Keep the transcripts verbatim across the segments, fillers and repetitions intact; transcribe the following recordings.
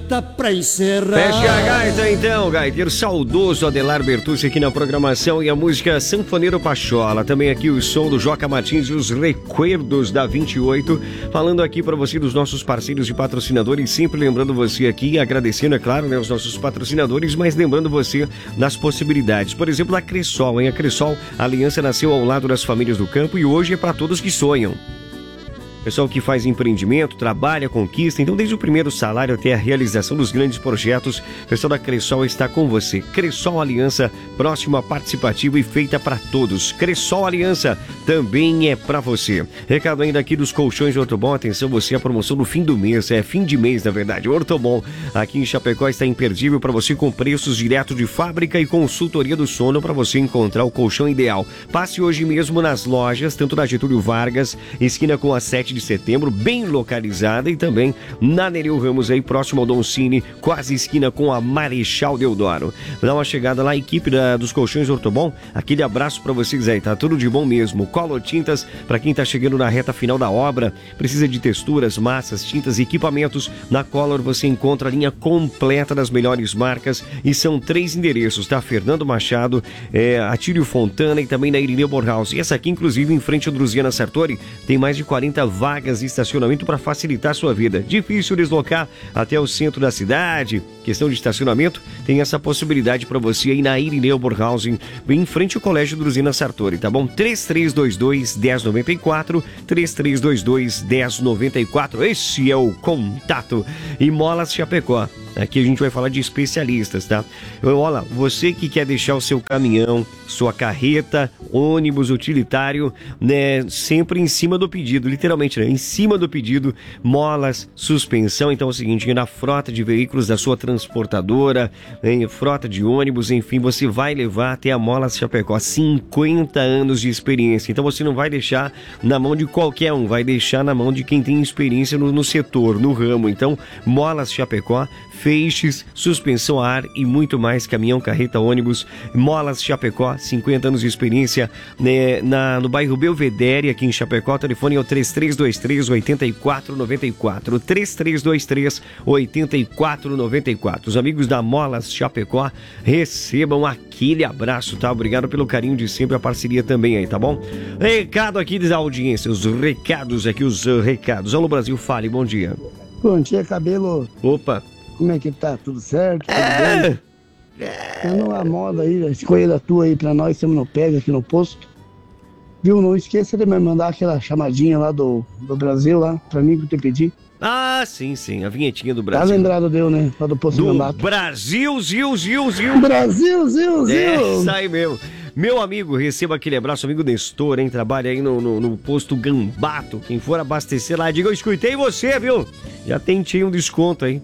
gaita pra encerrar. Feche a gaita então, gaiteiro saudoso Adelar Bertucci aqui na programação e a música Sanfoneiro Pachola. Também aqui o som do Joca Martins e os Recuerdos da vinte e oito. Falando aqui pra você dos nossos parceiros e patrocinadores, sempre lembrando você aqui, agradecendo, é claro, né, os nossos patrocinadores, mas lembrando você das possibilidades. Por exemplo, a Cressol, hein? A Cressol, a aliança nasceu ao lado das famílias do campo e hoje é pra todos que sonham. Pessoal que faz empreendimento, trabalha, conquista, então desde o primeiro salário até a realização dos grandes projetos, o pessoal da Cressol está com você. Cressol Aliança, próxima, participativa e feita para todos. Cressol Aliança também é para você. Recado ainda aqui dos colchões Ortobon, atenção você, a promoção do fim do mês, é fim de mês na verdade, Ortobon, aqui em Chapecó está imperdível para você com preços direto de fábrica e consultoria do sono para você encontrar o colchão ideal. Passe hoje mesmo nas lojas, tanto na Getúlio Vargas, esquina com a sete de setembro, bem localizada, e também na Nereu Ramos, aí próximo ao Dom Cine, quase esquina com a Marechal Deodoro. Dá uma chegada lá, equipe da, dos colchões Ortobon, aquele abraço pra vocês aí, tá tudo de bom mesmo. Color Tintas, pra quem tá chegando na reta final da obra, precisa de texturas, massas, tintas e equipamentos, na Color você encontra a linha completa das melhores marcas, e são três endereços, tá? Fernando Machado, é, Atílio Fontana e também na Irineu Borhaus. E essa aqui, inclusive, em frente ao Druziana Sartori, tem mais de quarenta vagas de estacionamento para facilitar a sua vida. Difícil deslocar até o centro da cidade, questão de estacionamento, tem essa possibilidade para você aí na Irineu Borhausen, em frente ao Colégio Druzina Sartori, tá bom? três três dois dois, um zero nove quatro, três três dois dois, um zero nove quatro, esse é o contato. E Molas Chapecó, aqui a gente vai falar de especialistas, tá? Olha, você que quer deixar o seu caminhão, sua carreta, ônibus utilitário, né, sempre em cima do pedido, literalmente, né, em cima do pedido, molas, suspensão. Então é o seguinte, na frota de veículos da sua transportadora, em frota de ônibus, enfim, você vai levar até a Molas Chapecó, cinquenta anos de experiência. Então você não vai deixar na mão de qualquer um, vai deixar na mão de quem tem experiência no, no setor, no ramo. Então, Molas Chapecó, feixes, suspensão a ar e muito mais, caminhão, carreta, ônibus. Molas Chapecó, cinquenta anos de experiência, né, na, no bairro Belvedere, aqui em Chapecó. O telefone é o três três dois três, oito quatro nove quatro, três três dois três, oito quatro nove quatro. Os amigos da Molas Chapecó recebam aquele abraço, tá? Obrigado pelo carinho de sempre, a parceria também aí, tá bom? Recado aqui da audiência, os recados aqui, os uh, recados. Alô Brasil, fale, bom dia. Bom dia, Cabelo. Opa. Como é que tá? Tudo certo? Tudo é... bem? Tá numa moda aí, escolha da tua aí pra nós, estamos no pega aqui no posto. Viu? Não esqueça de me mandar aquela chamadinha lá do, do Brasil lá, pra mim que eu te pedi. Ah, sim, sim, a vinhetinha do Brasil. Tá lembrado deu, né? Lá do posto do Gambato. Brasil, Zil, Zil, Zil. Brasil, Zil, Zil. É, sai mesmo. Meu amigo, receba aquele abraço, amigo Nestor, hein? Trabalha aí no, no, no posto Gambato. Quem for abastecer lá, diga, eu escutei você, viu? Já tentei um desconto aí.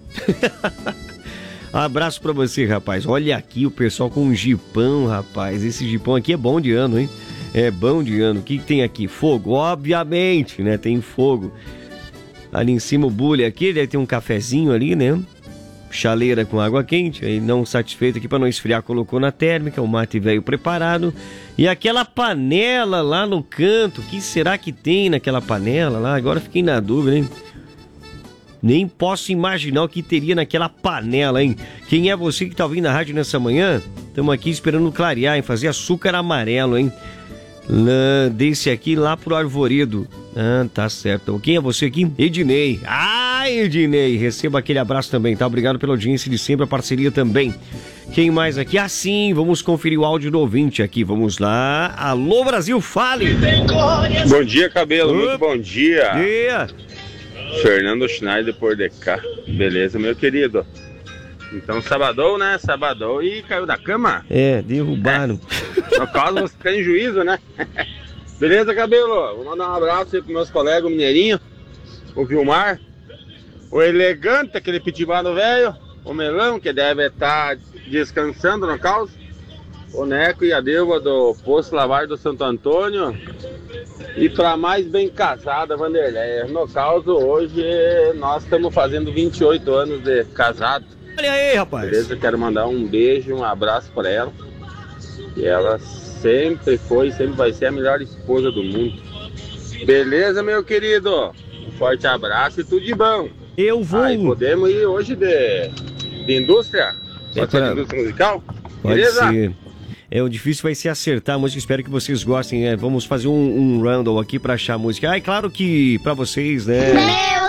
Abraço pra você, rapaz. Olha aqui o pessoal com um jipão, rapaz. Esse jipão aqui é bom de ano, hein? É bom de ano. O que, que tem aqui? Fogo, obviamente, né? Tem fogo. Ali em cima o bule aqui, deve ter um cafezinho ali, né? Chaleira com água quente, aí não satisfeito aqui para não esfriar, colocou na térmica, o mate velho preparado. E aquela panela lá no canto, o que será que tem naquela panela lá? Agora fiquei na dúvida, hein? Nem posso imaginar o que teria naquela panela, hein? Quem é você que tá ouvindo a rádio nessa manhã? Estamos aqui esperando clarear, hein? Fazer açúcar amarelo, hein? Lá, desse aqui lá pro Arvoredo. Ah, tá certo. Quem é você aqui? Ednei. Ah, Ednei. Receba aquele abraço também, tá? Obrigado pela audiência de sempre, a parceria também. Quem mais aqui? Ah, sim, vamos conferir o áudio do ouvinte aqui. Vamos lá. Alô, Brasil, fale! Bom dia, Cabelo. Opa. Muito bom dia. Dia. Fernando Schneider por D K. Beleza, meu querido? Então, sabadão, né? Sabadão e caiu da cama? É, derrubaram. É. No caso, você tem juízo, né? Beleza, Cabelo? Vou mandar um abraço aí pros meus colegas, o Mineirinho, o Vilmar, o Elegante, aquele pitibano velho, o Melão, que deve estar descansando no caos, o Neco e a Dilva do Posto Lavar do Santo Antônio, e para mais bem casada, Vanderlei. No caso, hoje nós estamos fazendo vinte e oito anos de casado. Olha aí, rapaz. Beleza? Quero mandar um beijo, um abraço para ela. E ela sempre foi, sempre vai ser a melhor esposa do mundo. Beleza, meu querido? Um forte abraço e tudo de bom. Eu vou. Aí podemos ir hoje de, de indústria? É Pode ser pra- de indústria musical? Pode Beleza? ser. É, o difícil vai ser acertar a música, espero que vocês gostem. É, vamos fazer um, um random aqui pra achar a música. Ah, é claro que pra vocês, né?